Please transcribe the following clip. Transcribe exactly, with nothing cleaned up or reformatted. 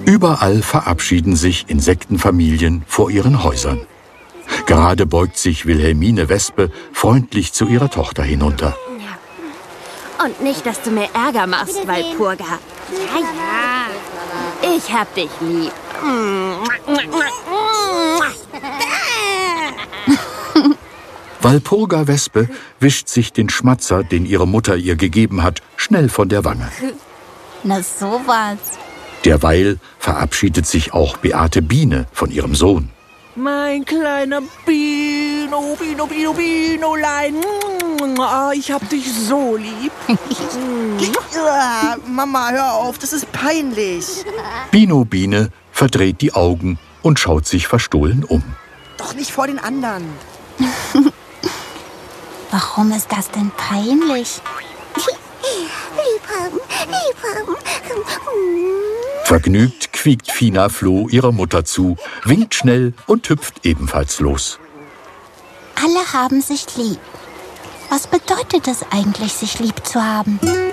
Überall verabschieden sich Insektenfamilien vor ihren Häusern. Gerade beugt sich Wilhelmine Wespe freundlich zu ihrer Tochter hinunter. Und nicht, dass du mir Ärger machst, Walpurga. Ja, ja. Ich hab dich lieb. Walpurga Wespe wischt sich den Schmatzer, den ihre Mutter ihr gegeben hat, schnell von der Wange. Na sowas. Derweil verabschiedet sich auch Beate Biene von ihrem Sohn. Mein kleiner Bino, Bino, Bino, Binolein. Oh, ich hab dich so lieb. Ja, Mama, hör auf, das ist peinlich. Bino Biene verdreht die Augen und schaut sich verstohlen um. Doch nicht vor den anderen. Warum ist das denn peinlich? Liebhaben, Liebhaben. Vergnügt quiekt Fina Floh ihrer Mutter zu, winkt schnell und hüpft ebenfalls los. Alle haben sich lieb. Was bedeutet es eigentlich, sich lieb zu haben?